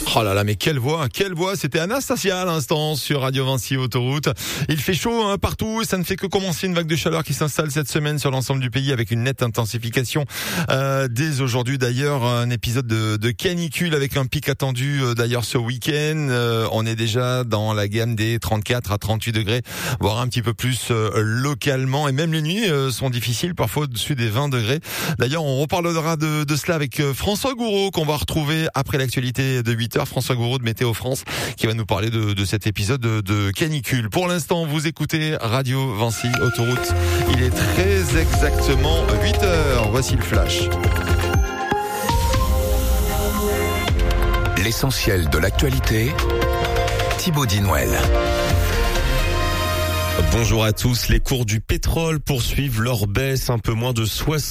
Oh là là, mais quelle voix, c'était Anastasia à l'instant sur Radio Vinci Autoroute. Il fait chaud partout et ça ne fait que commencer, une vague de chaleur qui s'installe cette semaine sur l'ensemble du pays avec une nette intensification. Dès aujourd'hui d'ailleurs, un épisode de canicule avec un pic attendu d'ailleurs ce week-end. On est déjà dans la gamme des 34 à 38 degrés, voire un petit peu plus localement, et même les nuits sont difficiles, parfois au-dessus des 20 degrés. D'ailleurs, on reparlera de cela avec François Gouraud qu'on va retrouver après l'actualité de 8h. François Gouraud de Météo France qui va nous parler de cet épisode de canicule. Pour l'instant, vous écoutez Radio Vinci Autoroute. Il est très exactement 8h. Voici le flash. L'essentiel de l'actualité, Thibaut Dinouel. Bonjour à tous. Les cours du pétrole poursuivent leur baisse, un peu moins de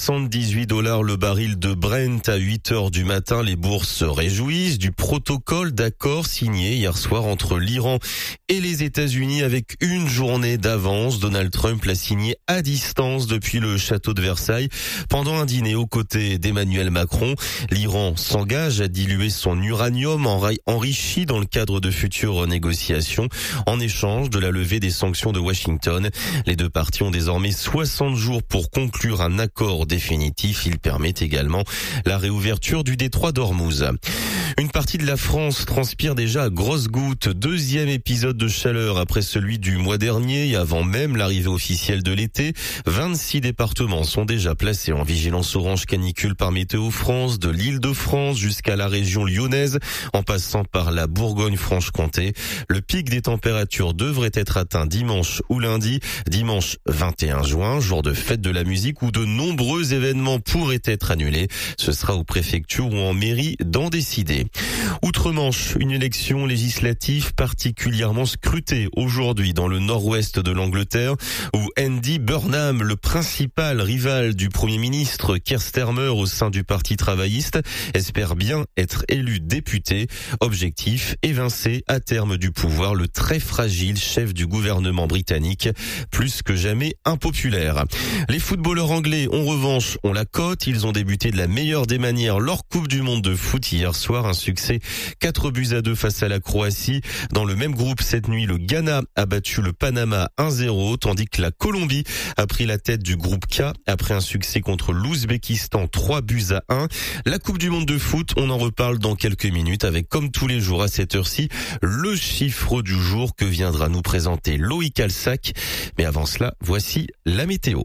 $78 le baril de Brent à 8h du matin. Les bourses se réjouissent du protocole d'accord signé hier soir entre l'Iran et les États-Unis avec une journée d'avance. Donald Trump l'a signé à distance depuis le château de Versailles pendant un dîner aux côtés d'Emmanuel Macron. L'Iran s'engage à diluer son uranium enrichi dans le cadre de futures négociations en échange de la levée des sanctions de Washington. Les deux parties ont désormais 60 jours pour conclure un accord définitif. Il permet également la réouverture du détroit d'Ormuz. Une partie de la France transpire déjà à grosses gouttes. Deuxième épisode de chaleur après celui du mois dernier et avant même l'arrivée officielle de l'été. 26 départements sont déjà placés en vigilance orange canicule par Météo France, de l'Île-de-France jusqu'à la région lyonnaise, en passant par la Bourgogne-Franche-Comté. Le pic des températures devrait être atteint dimanche ou lundi. Dimanche 21 juin, jour de fête de la musique où de nombreux événements pourraient être annulés. Ce sera aux préfectures ou en mairie d'en décider. Outre-Manche, une élection législative particulièrement scrutée aujourd'hui dans le nord-ouest de l'Angleterre où Andy Burnham, le principal rival du Premier ministre Keir Starmer au sein du Parti travailliste, espère bien être élu député. Objectif, évincer à terme du pouvoir le très fragile chef du gouvernement britannique, plus que jamais impopulaire. Les footballeurs anglais, en revanche, ont la cote. Ils ont débuté de la meilleure des manières leur Coupe du Monde de foot hier soir. Un succès 4-2 face à la Croatie. Dans le même groupe cette nuit, le Ghana a battu le Panama 1-0, tandis que la Colombie a pris la tête du groupe K après un succès contre l'Ouzbékistan 3-1. La Coupe du Monde de foot, on en reparle dans quelques minutes avec, comme tous les jours à cette heure-ci, le chiffre du jour que viendra nous présenter Loïc Alsac. Mais avant cela, voici la météo.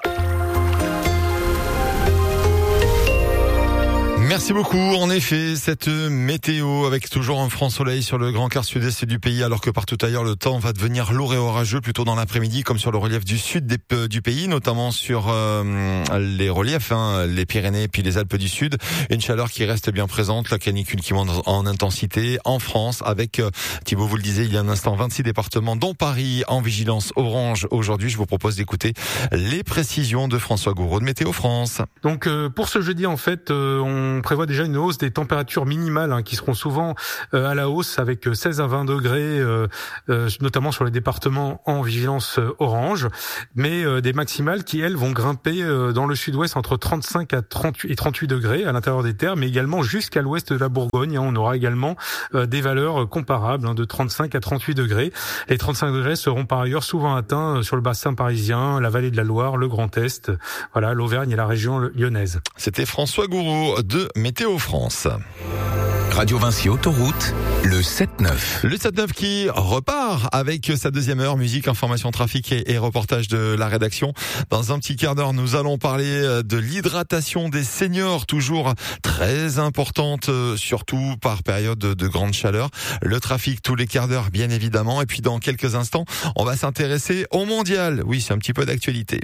Merci beaucoup. En effet, cette météo avec toujours un franc soleil sur le grand quart sud-est du pays, alors que partout ailleurs le temps va devenir lourd et orageux plutôt dans l'après-midi, comme sur le relief du sud du pays, notamment sur les reliefs, les Pyrénées et puis les Alpes du Sud. Une chaleur qui reste bien présente, la canicule qui monte en intensité en France avec, Thibaut vous le disait il y a un instant, 26 départements dont Paris en vigilance orange aujourd'hui. Je vous propose d'écouter les précisions de François Gouraud de Météo France. Donc pour ce jeudi en fait, on prévoit déjà une hausse des températures minimales qui seront souvent à la hausse avec 16 à 20 degrés, notamment sur les départements en vigilance orange, mais des maximales qui, elles, vont grimper dans le sud-ouest entre 35 à 38 et 38 degrés à l'intérieur des terres, mais également jusqu'à l'ouest de la Bourgogne. On aura également des valeurs comparables de 35 à 38 degrés. Les 35 degrés seront par ailleurs souvent atteints sur le bassin parisien, la vallée de la Loire, le Grand Est, voilà, l'Auvergne et la région lyonnaise. C'était François Gouraud de Météo France. Radio Vinci Autoroute, le 7-9. Le 7-9 qui repart avec sa deuxième heure, musique, information, trafic et reportage de la rédaction. Dans un petit quart d'heure, nous allons parler de l'hydratation des seniors, toujours très importante, surtout par période de grande chaleur. Le trafic tous les quarts d'heure, bien évidemment. Et puis dans quelques instants, on va s'intéresser au mondial. Oui, c'est un petit peu d'actualité.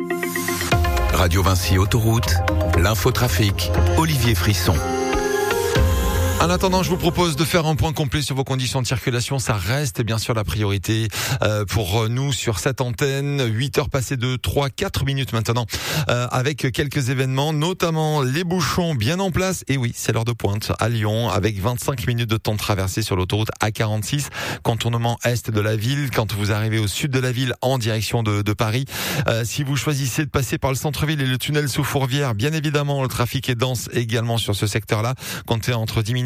Radio Vinci Autoroute, l'infotrafic, Olivier Frisson. En attendant, je vous propose de faire un point complet sur vos conditions de circulation. Ça reste bien sûr la priorité pour nous sur cette antenne. 8 heures passées de 3-4 minutes maintenant, avec quelques événements, notamment les bouchons bien en place. Et oui, c'est l'heure de pointe à Lyon, avec 25 minutes de temps de traversée sur l'autoroute A46, contournement est de la ville, quand vous arrivez au sud de la ville en direction de Paris. Si vous choisissez de passer par le centre-ville et le tunnel sous Fourvière, bien évidemment, le trafic est dense également sur ce secteur-là. Comptez entre 10 minutes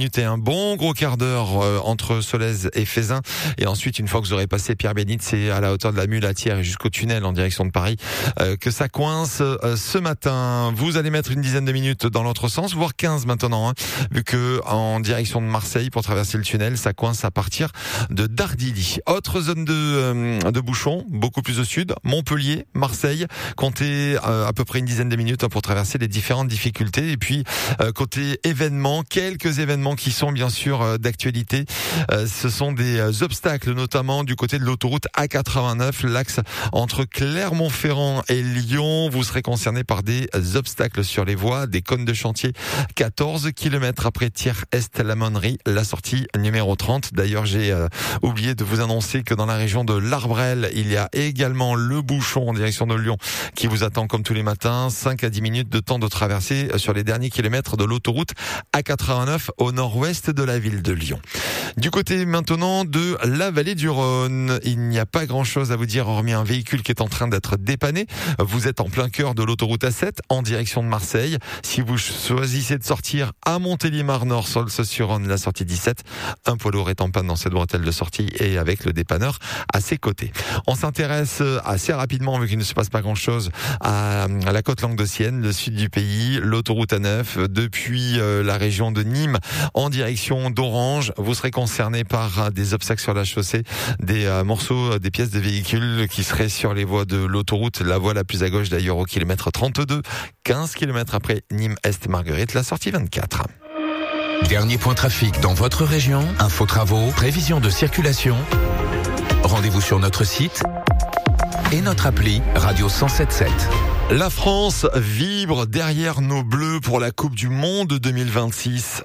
minutes et un bon gros quart d'heure entre Solèze et Fézin. Et ensuite, une fois que vous aurez passé Pierre-Bénite, c'est à la hauteur de la Mulatière et jusqu'au tunnel en direction de Paris que ça coince ce matin. Vous allez mettre une dizaine de minutes dans l'autre sens, voire 15 maintenant, vu que en direction de Marseille, pour traverser le tunnel, ça coince à partir de Dardilly. Autre zone de bouchons, beaucoup plus au sud, Montpellier, Marseille, comptez à peu près une dizaine de minutes pour traverser les différentes difficultés. Et puis côté événements, quelques événements qui sont bien sûr d'actualité. Ce sont des obstacles, notamment du côté de l'autoroute A89, l'axe entre Clermont-Ferrand et Lyon. Vous serez concerné par des obstacles sur les voies, des cônes de chantier 14 km après Thiers-Est-la-Monnerie, la sortie numéro 30. D'ailleurs, j'ai oublié de vous annoncer que dans la région de l'Arbrel, il y a également le bouchon en direction de Lyon qui vous attend comme tous les matins. 5 à 10 minutes de temps de traversée sur les derniers kilomètres de l'autoroute A89 au nord-ouest de la ville de Lyon. Du côté maintenant de la vallée du Rhône, il n'y a pas grand-chose à vous dire hormis un véhicule qui est en train d'être dépanné. Vous êtes en plein cœur de l'autoroute A7 en direction de Marseille. Si vous choisissez de sortir à Montélimar-Nord, Saulce-sur-Rhône, la sortie 17, un poids lourd est en panne dans cette bretelle de sortie et avec le dépanneur à ses côtés. On s'intéresse assez rapidement, vu qu'il ne se passe pas grand-chose, à la côte languedocienne, le sud du pays, l'autoroute A9, depuis la région de Nîmes en direction d'Orange. Vous serez concerné par des obstacles sur la chaussée, des morceaux, des pièces de véhicules qui seraient sur les voies de l'autoroute, la voie la plus à gauche d'ailleurs au kilomètre 32, 15 km après Nîmes-Est-Marguerite, la sortie 24. Dernier point trafic dans votre région, info travaux, prévision de circulation. Rendez-vous sur notre site et notre appli Radio 107.7. La France vibre derrière nos bleus pour la Coupe du Monde 2026.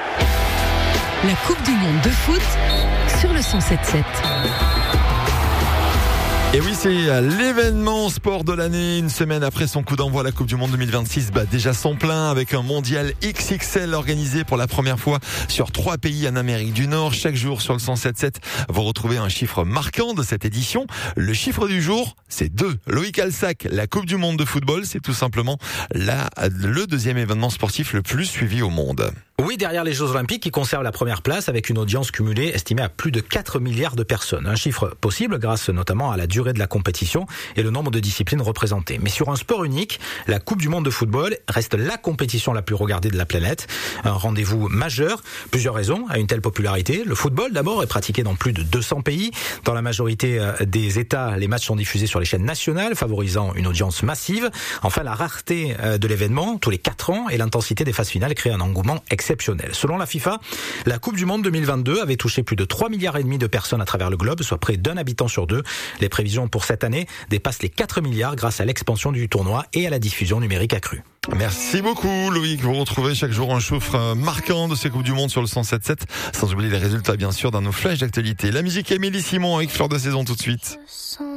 La Coupe du Monde de foot sur le 107.7. Et oui, c'est l'événement sport de l'année. Une semaine après son coup d'envoi, la Coupe du Monde 2026 bat déjà son plein avec un mondial XXL organisé pour la première fois sur 3 pays en Amérique du Nord. Chaque jour sur le 107.7, vous retrouvez un chiffre marquant de cette édition. Le chiffre du jour, c'est 2. Loïc Alsac, la Coupe du Monde de football, c'est tout simplement le deuxième événement sportif le plus suivi au monde. Oui, derrière les Jeux Olympiques qui conservent la première place avec une audience cumulée estimée à plus de 4 milliards de personnes. Un chiffre possible grâce notamment à la durée de la compétition et le nombre de disciplines représentées. Mais sur un sport unique, la Coupe du Monde de football reste la compétition la plus regardée de la planète. Un rendez-vous majeur. Plusieurs raisons à une telle popularité. Le football d'abord est pratiqué dans plus de 200 pays. Dans la majorité des États, les matchs sont diffusés sur les chaînes nationales, favorisant une audience massive. Enfin, la rareté de l'événement, tous les 4 ans, et l'intensité des phases finales créent un engouement exceptionnel. Selon la FIFA, la Coupe du Monde 2022 avait touché plus de 3,5 milliards de personnes à travers le globe, soit près d'un habitant sur 2. Les prévisions pour cette année dépassent les 4 milliards grâce à l'expansion du tournoi et à la diffusion numérique accrue. Merci beaucoup Loïc, vous retrouvez chaque jour un chiffre marquant de ces Coupes du Monde sur le 107.7, sans oublier les résultats bien sûr dans nos flashs d'actualité. La musique Émilie Simon avec Fleur de Saison tout de suite.